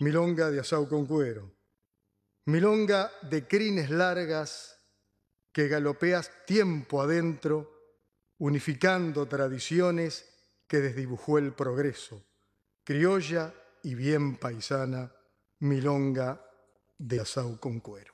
milonga de asau con cuero, milonga de crines largas que galopeas tiempo adentro, unificando tradiciones que desdibujó el progreso, criolla y bien paisana, milonga de asau con cuero.